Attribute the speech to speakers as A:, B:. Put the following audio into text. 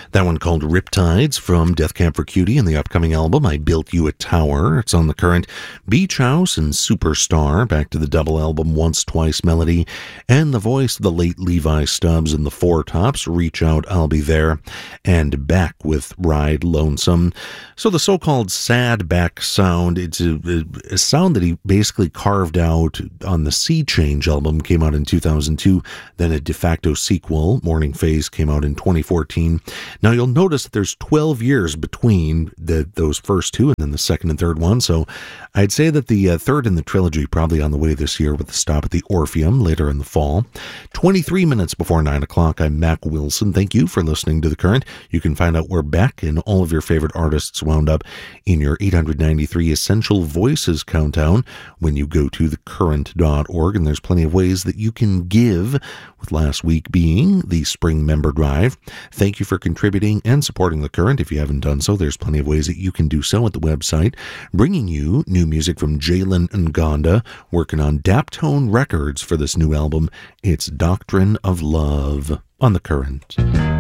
A: That one called Riptides from Death Camp for Cutie and the upcoming album I Built You a Tower. It's on the current Beach House and Superstar, back to the double album Once Twice Melody, and the voice of the late Levi Stubbs and the Four Tops, Reach Out, I'll Be There, and back with Ride Lonesome. So the so-called sad back sound, it's a sound that he basically carved out on the Sea Change album, came out in 2002, then a de facto sequel, Morning Phase, came out in 2014. Now you'll notice that there's 12 years between those first two and then the second and third one, so I'd say that the third in the trilogy probably on the way this year with a stop at the Orpheum later in the fall. 23 minutes before 9 o'clock, I'm Mac Wilson. Thank you for listening to The Current. You can find out where Beck and all of your favorite artists wound up in your 893 Essential Voices countdown when you go to thecurrent.org, and there's plenty of ways that you can give, with last week being the Spring Member Drive. Thank you for contributing and supporting The Current. If you haven't done so, there's plenty of ways that you can do so at the website. Bringing you new music from Jalen Ngonda, working on Daptone Records for this new album. It's Doctrine of Love on The Current.